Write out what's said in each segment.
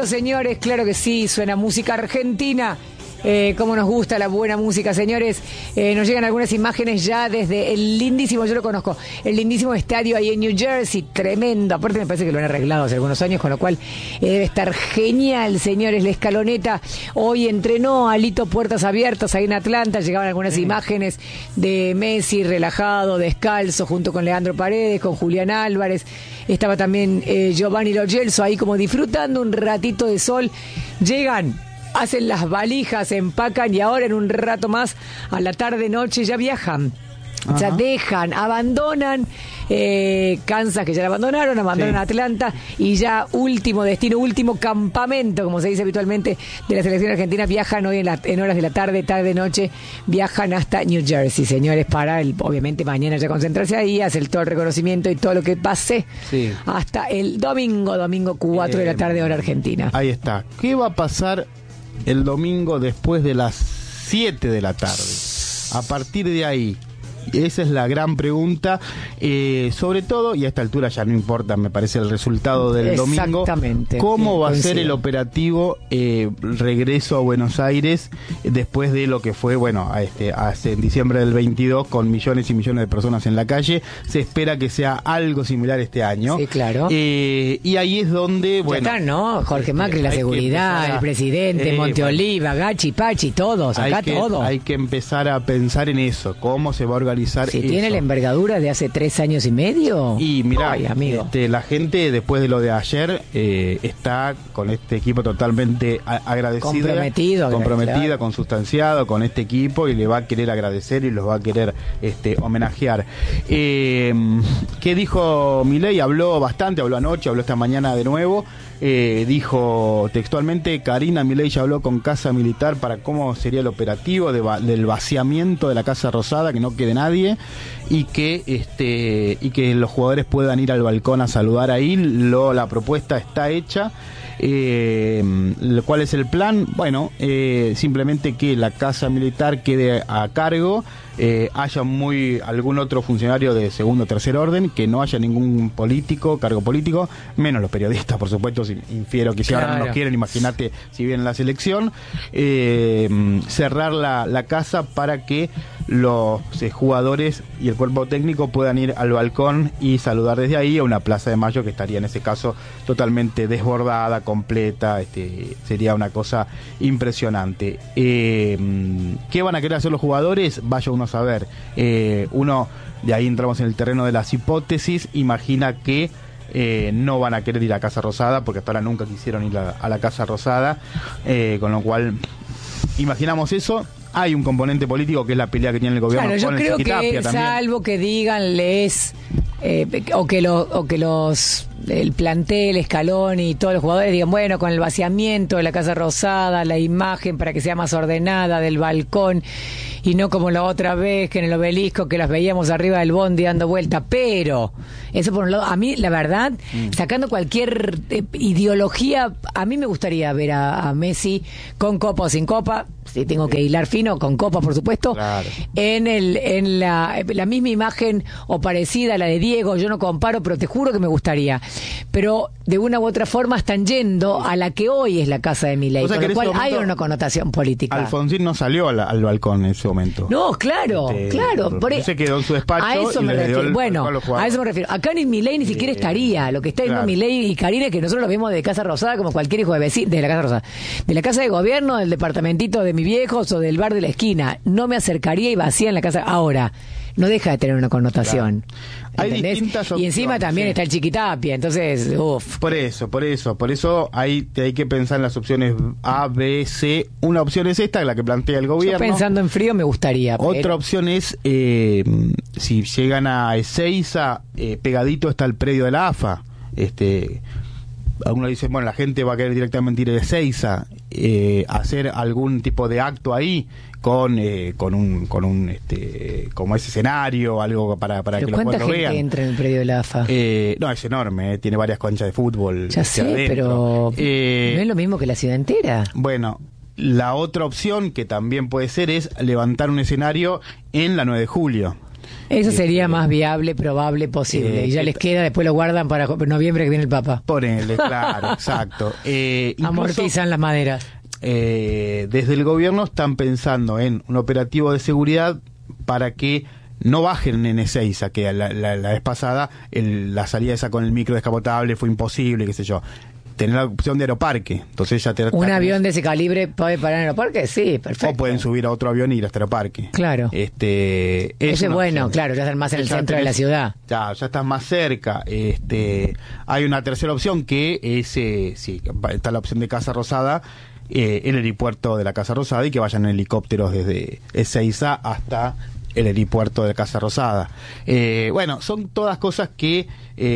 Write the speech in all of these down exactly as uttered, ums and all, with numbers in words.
llegando, señores, claro que sí, suena música argentina. Eh, cómo nos gusta la buena música, señores. Eh, nos llegan algunas imágenes ya desde el lindísimo, yo lo conozco, el lindísimo estadio ahí en New Jersey, tremendo. Aparte me parece que lo han arreglado hace algunos años, con lo cual eh, debe estar genial, señores. La Escaloneta hoy entrenó a Lito Puertas Abiertas ahí en Atlanta. Llegaban algunas sí. imágenes de Messi relajado, descalzo, junto con Leandro Paredes, con Julián Álvarez. Estaba también eh, Giovanni Lo Celso ahí como disfrutando un ratito de sol. Llegan, hacen las valijas, empacan y ahora en un rato más, a la tarde-noche, ya viajan. Ajá. Ya dejan, abandonan eh, Kansas, que ya la abandonaron, abandonan sí. Atlanta, y ya último destino, último campamento, como se dice habitualmente, de la selección argentina. Viajan hoy en, la, en horas de la tarde, tarde-noche, viajan hasta New Jersey, señores, para el, obviamente mañana ya concentrarse ahí, hacer todo el reconocimiento y todo lo que pase sí. hasta el domingo, domingo cuatro eh, de la tarde, hora argentina. Ahí está. ¿Qué va a pasar el domingo después de las siete de la tarde? A partir de ahí, esa es la gran pregunta, eh, sobre todo, y a esta altura ya no importa, me parece, el resultado del domingo. Exactamente. ¿Cómo sí, va coincido. a ser el operativo eh, regreso a Buenos Aires después de lo que fue, bueno, a este, hace, en diciembre del veintidós, con millones y millones de personas en la calle? Se espera que sea algo similar este año. Sí, claro. Eh, y ahí es donde, bueno... Ya están, ¿no? Jorge Macri, la seguridad, a, el presidente, eh, Monteoliva, bueno, Gachi, Pachi, todos, acá hay que, todo. Hay que empezar a pensar en eso, cómo se va a organizar. Si eso. Tiene la envergadura de hace tres años y medio. Y mirá, Ay, amigo. Este, la gente después de lo de ayer eh, está con este equipo totalmente a- agradecida, comprometido, comprometida, claro. consustanciado con este equipo, y le va a querer agradecer y los va a querer este, homenajear. Eh, ¿Qué dijo Milei? Habló bastante, habló anoche, habló esta mañana de nuevo. Eh, dijo textualmente: Karina Milei ya habló con Casa Militar para cómo sería el operativo de va- del vaciamiento de la Casa Rosada, que no quede nadie, y que este y que los jugadores puedan ir al balcón a saludar ahí. Lo, la propuesta está hecha. Eh, ¿Cuál es el plan? Bueno, eh, simplemente que la Casa Militar quede a cargo, eh, haya muy algún otro funcionario de segundo o tercer orden, que no haya ningún político, cargo político, menos los periodistas, por supuesto. Si, infiero que si claro. ahora no nos quieren, imagínate si viene la selección. Eh, cerrar la, la casa para que los eh, jugadores y el cuerpo técnico puedan ir al balcón y saludar desde ahí a una Plaza de Mayo que estaría en ese caso totalmente desbordada, completa. Este, sería una cosa impresionante. Eh, ¿Qué van a querer hacer los jugadores? Vaya uno a saber. Eh, uno, de ahí entramos en el terreno de las hipótesis, imagina que Eh, no van a querer ir a Casa Rosada, porque hasta ahora nunca quisieron ir a, a la Casa Rosada, eh, con lo cual imaginamos eso. Hay un componente político que es la pelea que tiene el gobierno claro, con yo creo el Chiquitapia que también. Salvo que digan les eh, o que lo, o que los el plantel, Scaloni y todos los jugadores digan, bueno, con el vaciamiento de la Casa Rosada, la imagen para que sea más ordenada del balcón y no como la otra vez que en el Obelisco que las veíamos arriba del bondi dando vuelta. Pero eso por un lado, a mí la verdad, mm. sacando cualquier eh, ideología, a mí me gustaría ver a, a Messi con copa o sin copa, si tengo que hilar fino, con copa por supuesto, claro. en el en la, la misma imagen o parecida a la de Diego. Yo no comparo, pero te juro que me gustaría. Pero de una u otra forma están yendo a la que hoy es la casa de Milei, o sea, con lo cual hay una connotación política. Alfonsín no salió al, al balcón en ese momento. No, claro, este, claro. Por se quedó en su despacho. A eso y me refiero. El, bueno, a eso me refiero. Acá ni Milei ni siquiera eh, estaría. Lo que está claro. en Milei y Karina, que nosotros lo vemos de Casa Rosada como cualquier hijo de vecino, de la Casa Rosada, de la casa de gobierno, del departamentito de mis viejos o del bar de la esquina. No me acercaría y vacía en la casa. Ahora, no deja de tener una connotación. Claro. Hay distintas opciones. Y encima también sí. está el Chiquitapia, entonces, uff. Por eso, por eso, por eso hay, hay que pensar en las opciones A, B, C. Una opción es esta, la que plantea el gobierno. Yo pensando en frío me gustaría. Otra pero... opción es, eh, si llegan a Ezeiza, eh, pegadito está el predio de la A F A. Este... Algunos dicen, bueno, la gente va a querer directamente ir a Ezeiza, eh, hacer algún tipo de acto ahí con eh, con un con un este como ese escenario, algo para para que los pueblos vean. ¿Cuánta gente entra en el predio de la A F A? Eh, no, es enorme, eh, tiene varias conchas de fútbol. Ya sé, adentro. Pero eh, no es lo mismo que la ciudad entera. Bueno, la otra opción que también puede ser es levantar un escenario en la nueve de julio. Eso Este, sería más viable, probable, posible. Eh, y ya esta- les queda, después lo guardan para noviembre que viene el Papa. Ponele, claro, exacto. Eh, incluso, Amortizan las maderas. eh, desde el gobierno están pensando en un operativo de seguridad para que no bajen en Ezeiza, que la, la, la vez pasada el, la salida esa con el micro descapotable fue imposible, qué sé yo. Tener la opción de aeroparque, entonces ya te ¿Un avión de ese calibre puede parar en el aeroparque? Sí, perfecto. O pueden subir a otro avión y ir hasta el aeroparque. Claro. Este, Ese es una bueno, opción. claro, ya están más en el Ya centro de la tenés- ciudad. Ya, ya estás más cerca. Este, hay una tercera opción que es, eh, sí, está la opción de Casa Rosada, eh, el helipuerto de la Casa Rosada, y que vayan en helicópteros desde Ezeiza hasta el helipuerto de Casa Rosada. Eh, bueno, son todas cosas que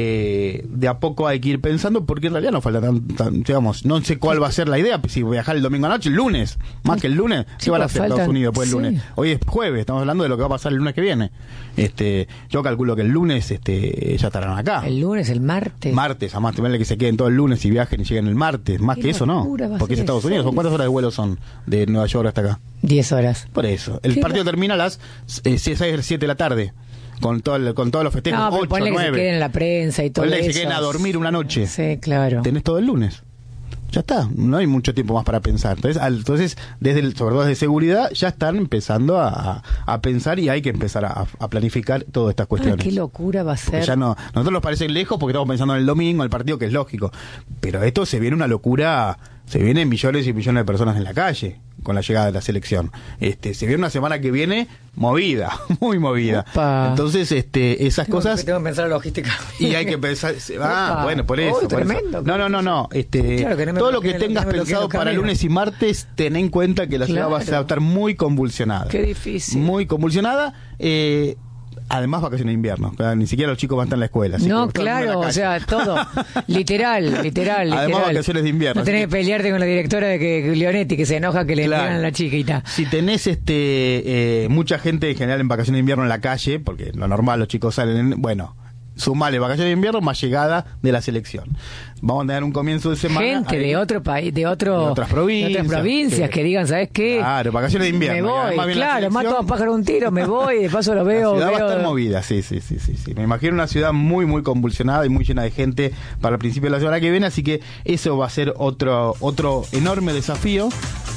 eh, de a poco hay que ir pensando, porque en realidad no falta tan, tan- digamos, no sé cuál va a ser la idea, si viajar el domingo anoche, el lunes, más que el lunes, ¿qué Sí, van a pues hacer faltan- Estados Unidos después sí. el lunes? Hoy es jueves, estamos hablando de lo que va a pasar el lunes que viene. Este, yo calculo que el lunes este ya estarán acá. El lunes, el martes. Martes, además, temerle que se queden todo el lunes y viajen y lleguen el martes, más Qué que eso no, locura va a porque es ser Estados el Unidos. ¿Son seis. cuántas horas de vuelo son de Nueva York hasta acá? Diez horas. Por eso, el Qué partido lo- termina a las eh, seis, siete de la tarde, con todo el- con todos los festejos, No, pero ocho, ponle que se queden nueve. en la prensa y todo Ponle que eso. se queden a dormir una noche. Sí, claro. Tenés todo el lunes. Ya está, no hay mucho tiempo más para pensar. Entonces, al- entonces desde el, sobre todo desde seguridad, ya están empezando a, a pensar, y hay que empezar a, a planificar todas estas Ay, cuestiones. qué locura va a Porque ser. ya no, nosotros nos parece lejos porque estamos pensando en el domingo, el partido, que es lógico. Pero esto se viene una locura, se vienen millones y millones de personas en la calle con la llegada de la selección. Este, se viene una semana que viene movida, muy movida. Opa. Entonces, este, esas Tengo que- cosas, Tengo que pensar la logística. y hay que pensar, ah, Opa. bueno, por eso. Uy, por eso. tremendo. No, no, no, no. Este, Claro, que no me todo lo que bloqueen lo- tengas no me bloqueen pensado los para caminos. lunes y martes, ten en cuenta que la ciudad va a Claro. estar muy convulsionada. Qué difícil. Muy convulsionada. Eh, además, vacaciones de invierno. Claro, ni siquiera los chicos van a estar en la escuela. así No, que todo el mundo en la claro, o calle. sea, todo. Literal, literal, Además, literal. vacaciones de invierno, No tenés así que pelearte con la directora de que, que Leonetti, que se enoja que le Claro. envían a la chiquita. Si tenés este eh, mucha gente en general en vacaciones de invierno en la calle, porque lo normal los chicos salen, en- bueno, sumale vacaciones de invierno más llegada de la selección. Vamos a tener un comienzo de semana. Gente ahí- de otro país, de otro, De otras provincias, de otras provincias que- que, digan, ¿sabes qué? Claro, vacaciones de invierno. Me y voy, además viene la claro, selección. mato a un pájaro un tiro, me voy, de paso lo veo. La ciudad va a veo- estar movida, sí, sí, sí, sí, sí. Me imagino una ciudad muy, muy convulsionada y muy llena de gente para el principio de la semana que viene, así que eso va a ser otro, otro enorme desafío,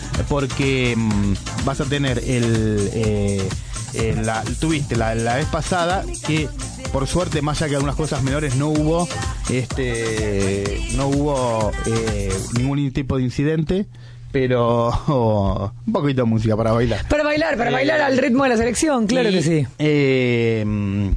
porque mm, vas a tener el, eh, eh, la, tuviste la, la vez pasada que por suerte, más allá que algunas cosas menores, no hubo este no hubo eh, ningún tipo de incidente, pero oh, un poquito de música para bailar. Para bailar, para Eh, bailar al ritmo de la selección, claro y, que sí. eh,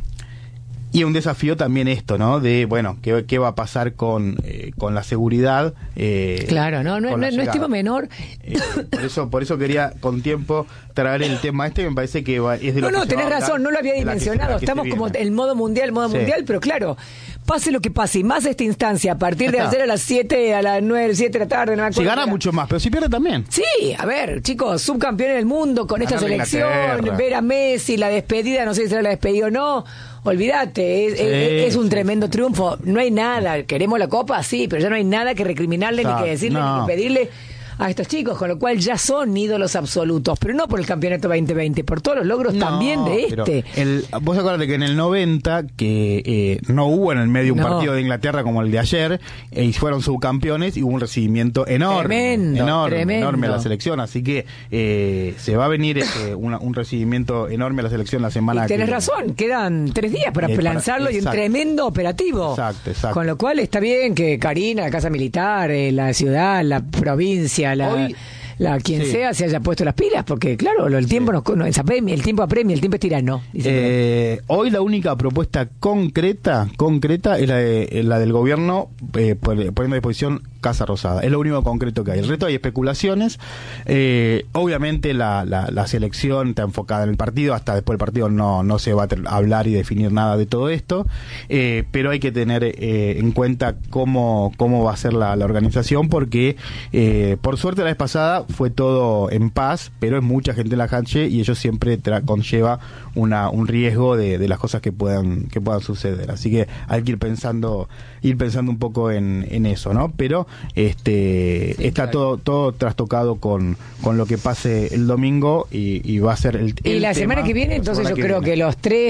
y un desafío también esto, ¿no? De, bueno, ¿qué, qué va a pasar con, eh, con la seguridad? eh, Claro, no, no, con no, la no es llegada? tema menor. Eh, por eso por eso quería con tiempo traer el tema este, me parece que va- es de lo No, que no, se tenés va a hablar, razón, no lo había de la que se- dimensionado. la que se Estamos como viene. el modo mundial, modo Sí. mundial, pero claro, pase lo que pase, y más esta instancia, a partir de Ya está. hacer a las siete, a las nueve, siete de la tarde, no me Si acuerdo gana qué era. mucho más, pero si pierde también. Sí, a ver, chicos, subcampeón del mundo con esta Ganarle a selección, Inglaterra. ver a Messi, la despedida, no sé si será la despedida o no, olvídate, es, Sí, es- es un sí, tremendo triunfo, no hay nada, queremos la copa, sí, pero ya no hay nada que recriminarle, Exacto, ni que decirle, no. ni que pedirle a estos chicos, con lo cual ya son ídolos absolutos, pero no por el campeonato veinte veinte, por todos los logros No, también de pero este. el- vos acordate que en el noventa, que eh, no hubo en el medio un No. partido de Inglaterra como el de ayer, eh, y fueron subcampeones, y hubo un recibimiento enorme. Tremendo, enorme, tremendo. enorme a la selección. Así que eh, se va a venir eh, una- un recibimiento enorme a la selección la semana Y tenés que razón, quedan tres días para Eh, para- lanzarlo y un exacto. tremendo operativo. Exacto, exacto. Con lo cual está bien que Karina, la Casa Militar, eh, la ciudad, la provincia, la, Hoy- la quien sí. sea, se haya puesto las pilas, porque claro, lo- el tiempo nos, nos apremia, el tiempo apremia, el tiempo es tirano. dice por ahí. Eh, hoy la única propuesta concreta concreta es la, de, la del gobierno eh, poniendo a disposición Casa Rosada. Es lo único concreto que hay. El resto hay especulaciones. Eh, obviamente la, la, la selección está enfocada en el partido. Hasta después del partido no, no se va a ter- hablar y definir nada de todo esto. Eh, pero hay que tener eh, en cuenta cómo, cómo va a ser la, la organización, porque eh, por suerte la vez pasada fue todo en paz, pero es mucha gente en la cancha y ello siempre tra- conlleva una, un riesgo de, de las cosas que puedan que puedan suceder. Así que hay que ir pensando ir pensando un poco en, en eso, ¿no? Pero este Sí, está claro. todo todo trastocado con, con lo que pase el domingo, y, y va a ser el, Y el la semana tema que viene, la entonces semana yo creo viene. que los tres,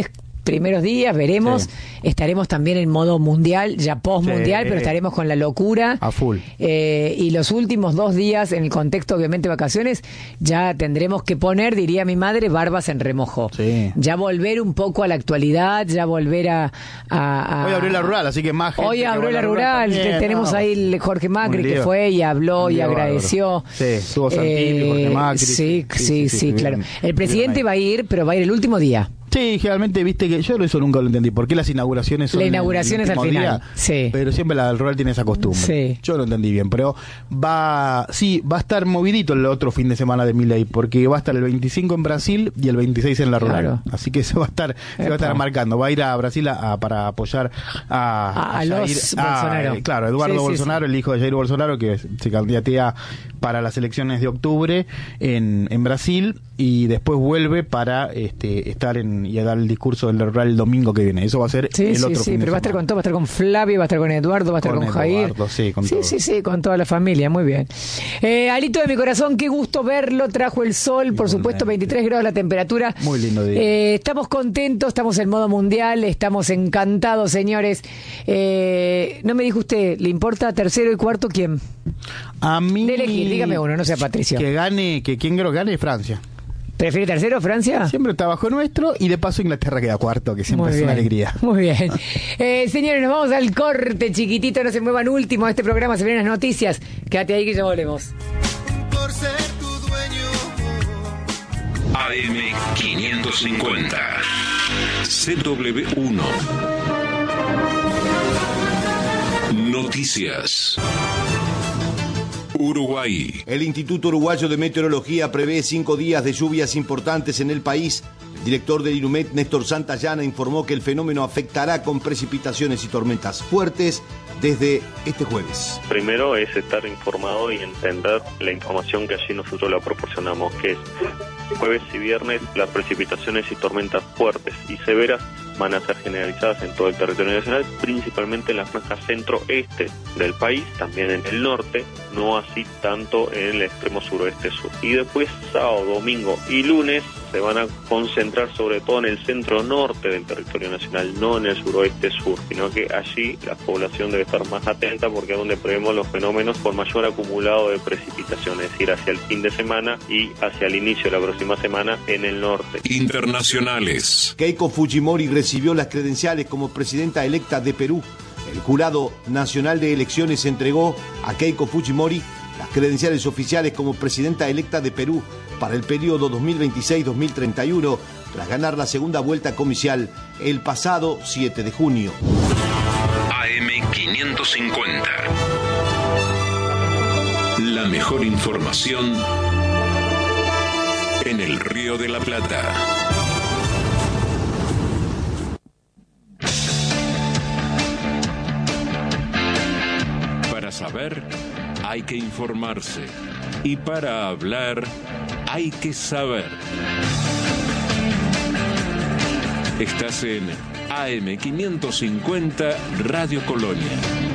primeros días, veremos. Sí. Estaremos también en modo mundial, ya post-mundial, Sí. pero estaremos con la locura. A full. Eh, y los últimos dos días, en el contexto, obviamente, vacaciones, ya tendremos que poner, diría mi madre, barbas en remojo. Sí. Ya volver un poco a la actualidad, ya volver a... a- a- Hoy abrió la rural, así que más gente Hoy que abrió va a la rural, también, te- tenemos no. ahí el Jorge Macri Un que lío. fue y habló Un y lío agradeció. bárbaro. Sí, estuvo Santilli, Jorge Macri. Sí, Sí, sí, sí, sí, sí, claro. estuvieron- El presidente estuvieron va a ir, pero va a ir el último día. Sí, generalmente, viste que yo eso nunca lo entendí. ¿Por qué las inauguraciones son La el- inauguración el es al último final, día? sí. Pero siempre la del rural tiene esa costumbre. Sí. Yo lo entendí bien, pero va, sí, va a estar movidito el otro fin de semana de Milei, porque va a estar el veinticinco en Brasil y el veintiséis en la rural. Claro. Así que se va a estar, se va a estar Epa. marcando. Va a ir a Brasil a, a- para apoyar a, A- a los Jair- Bolsonaro. eh, claro, Eduardo Sí, sí, Bolsonaro, el hijo de Jair Bolsonaro, que se candidatea para las elecciones de octubre en, en Brasil, y después vuelve para este, estar en y a dar el discurso del rural el domingo que viene. Eso va a ser Sí, el sí, otro sí, fin de pero va a estar semana. con todo, va a estar con Flavio, va a estar con Eduardo, va a estar con, Con Jair. Eduardo, sí, con sí, todo. sí, sí, con toda la familia, muy bien. Eh, Alito de mi corazón, qué gusto verlo, trajo el sol, por Igualmente. supuesto, veintitrés grados la temperatura. Muy lindo día. Eh, estamos contentos, estamos en modo mundial, estamos encantados, señores. Eh, no me dijo usted, ¿le importa tercero y cuarto quién? A mí. De elegir, dígame uno, no sea Patricio. Que gane, que quien creo que gane es Francia. ¿Prefiere tercero, Francia? Siempre está bajo nuestro, y de paso Inglaterra queda cuarto, que siempre Muy es bien, una alegría. Muy bien. Eh, señores, nos vamos al corte, chiquitito, no se muevan, último de este programa, se vienen las noticias. Quédate ahí que ya volvemos. Por ser tu dueño. A M quinientos cincuenta C W uno Noticias. Uruguay. El Instituto Uruguayo de Meteorología prevé cinco días de lluvias importantes en el país. El director del INUMET, Néstor Santayana, informó que el fenómeno afectará con precipitaciones y tormentas fuertes desde este jueves. Primero es estar informado y entender la información que allí nosotros la proporcionamos, que es jueves y viernes las precipitaciones y tormentas fuertes y severas van a ser generalizadas en todo el territorio nacional, principalmente en la franja centro-este del país, también en el norte, no así tanto en el extremo suroeste-sur. Y después sábado, domingo y lunes se van a concentrar sobre todo en el centro-norte del territorio nacional, no en el suroeste-sur, sino que allí la población debe estar más atenta porque es donde prevemos los fenómenos con mayor acumulado de precipitación, es decir, hacia el fin de semana y hacia el inicio de la próxima semana en el norte. Internacionales. Keiko Fujimori recibió las credenciales como presidenta electa de Perú. El Jurado Nacional de Elecciones entregó a Keiko Fujimori las credenciales oficiales como presidenta electa de Perú para el periodo dos mil veintiséis a dos mil treinta y uno, tras ganar la segunda vuelta comicial el pasado siete de junio. A M quinientos cincuenta. La mejor información en el Río de la Plata. Para saber, hay que informarse. Y para hablar, hay que saber. Estás en A M quinientos cincuenta Radio Colonia.